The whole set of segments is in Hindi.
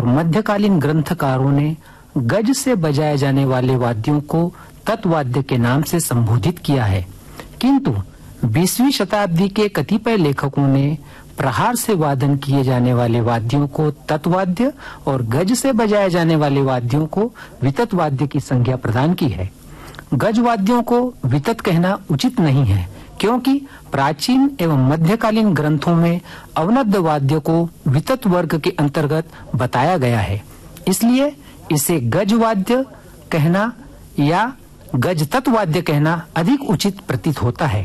और मध्यकालीन ग्रंथकारों ने गज से बजाए जाने वाले वाद्यों को तत्वाद्य के नाम से संबोधित किया है, किंतु 20वीं शताब्दी के कतिपय लेखकों ने प्रहार से वादन किए जाने वाले वाद्यों को तत्वाद्य और गज से बजाए जाने वाले वाद्यों को वितत वाद्य की संज्ञा प्रदान की है। गज वाद्यों को वितत कहना उचित नहीं है, क्योंकि प्राचीन एवं मध्यकालीन ग्रंथों में अवनद्य वाद्य को वितत वर्ग के अंतर्गत बताया गया है। इसलिए इसे गज वाद्य कहना या गज तत्वाद्य कहना अधिक उचित प्रतीत होता है,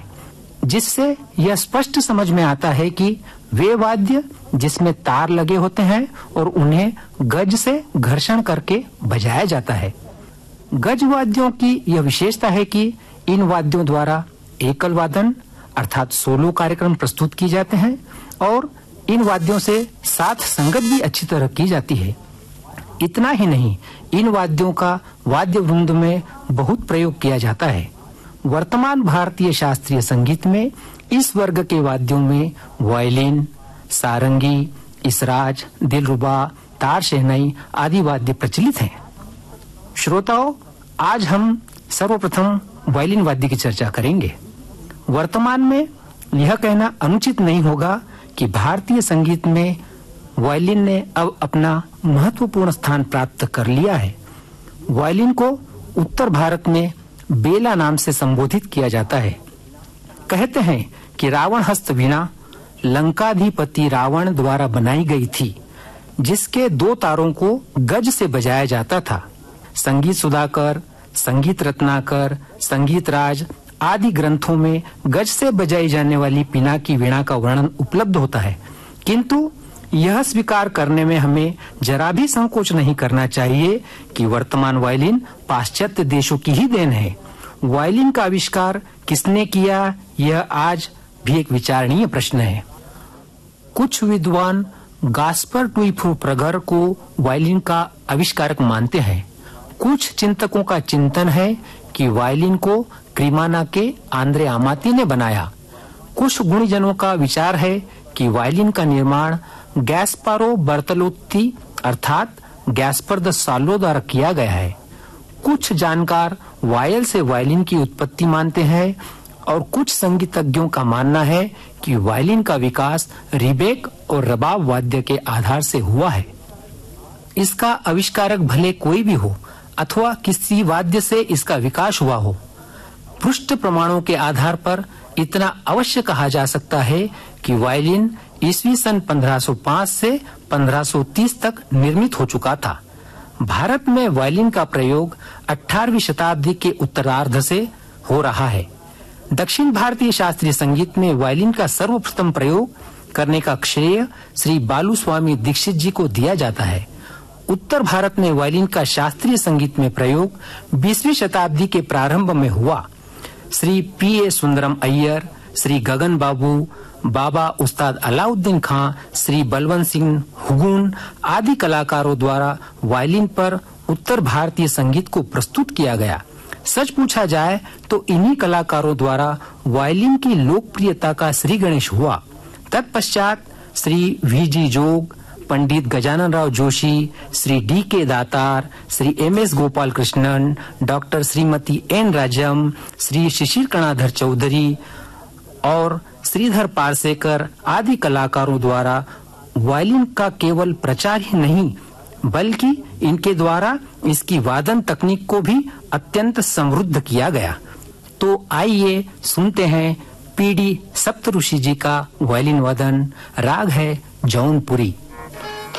जिससे यह स्पष्ट समझ में आता है कि वे वाद्य जिसमें तार लगे होते हैं और उन्हें गज से घर्षण करके बजाया जाता है। गज वाद्यों की यह विशेषता है कि इन वाद्यों द्वारा एकल वादन अर्थात सोलो कार्यक्रम प्रस्तुत किए जाते हैं और इन वाद्यों से साथ संगत भी अच्छी तरह की जाती है। इतना ही नहीं, इन वाद्यों का वाद्य वृंद में बहुत प्रयोग किया जाता है। वर्तमान भारतीय शास्त्रीय संगीत में इस वर्ग के वाद्यों में वायलिन, सारंगी, इसराज, दिलरुबा, तार शहनाई आदि वाद्य प्रचलित हैं। श्रोताओं, आज हम सर्वप्रथम वायलिन वाद्य की चर्चा करेंगे। वर्तमान में यह कहना अनुचित नहीं होगा कि भारतीय संगीत में वायलिन ने अब अपना महत्वपूर्ण स्थान प्राप्त कर लिया है। वायलिन को उत्तर भारत में बेला नाम से संबोधित किया जाता है। कहते हैं कि रावण हस्त वीणा लंकाधिपति रावण द्वारा बनाई गई थी, जिसके 2 तारों को गज से बजाया जाता था। संगीत सुधाकर, संगीत रत्नाकर, संगीत राज आदि ग्रंथों में गज से बजाई जाने वाली पिनाकी वीणा का वर्णन उपलब्ध होता है, किंतु यह स्वीकार करने में हमें जरा भी संकोच नहीं करना चाहिए कि वर्तमान वायलिन पाश्चात्य देशों की ही देन है। वायलिन का आविष्कार किसने किया, यह आज भी एक विचारणीय प्रश्न है। कुछ विद्वान गास्पर टुइफो प्रगर को वायलिन का आविष्कारक मानते हैं। कुछ चिंतकों का चिंतन है कि वायलिन को क्रीमाना के आंद्रे आमाती ने बनाया। कुछ गुणीजनों का विचार है कि वायलिन का निर्माण गैस्पारो बर्तलोत्ती अर्थात गैस्पर द सालो द्वारा किया गया है। कुछ जानकार वायल से वायलिन की उत्पत्ति मानते हैं और कुछ संगीतज्ञों का मानना है कि वायलिन का विकास रिबेक और रबाब वाद्य के आधार से हुआ है। इसका आविष्कारक भले कोई भी हो अथवा किसी वाद्य से इसका विकास हुआ हो, पृष्ठ प्रमाणों के आधार पर इतना अवश्य कहा जा सकता है कि वायलिन ईस्वी सन 1505 से 1530 तक निर्मित हो चुका था। भारत में वायलिन का प्रयोग 18वीं शताब्दी के उत्तरार्ध से हो रहा है। दक्षिण भारतीय शास्त्रीय संगीत में वायलिन का सर्वप्रथम प्रयोग करने का श्रेय श्री बालूस्वामी दीक्षित जी को दिया जाता है। उत्तर भारत में वायलिन का शास्त्रीय संगीत में प्रयोग 20वीं शताब्दी के प्रारंभ में हुआ। श्री P.A. सुंदरम अय्यर, श्री गगन बाबू, बाबा उस्ताद अलाउद्दीन खां, श्री बलवंत सिंह हुगून आदि कलाकारों द्वारा वायलिन पर उत्तर भारतीय संगीत को प्रस्तुत किया गया। सच पूछा जाए तो इन्हीं कलाकारों द्वारा वायलिन की लोकप्रियता का श्री गणेश हुआ। तत्पश्चात श्री V.G. जोग, पंडित गजानन राव जोशी, श्री D.K. दातार, Shri M.S. Gopal Krishnan, doctor Shrimati N. राजम, श्री शिशिर कणाधर चौधरी और श्रीधर पारसेकर आदि कलाकारों द्वारा वायलिन का केवल प्रचार ही नहीं बल्कि इनके द्वारा इसकी वादन तकनीक को भी अत्यंत समृद्ध किया गया। तो आइए सुनते हैं P.D. सप्तऋषि जी का वायलिन वादन। राग है जौनपुरी।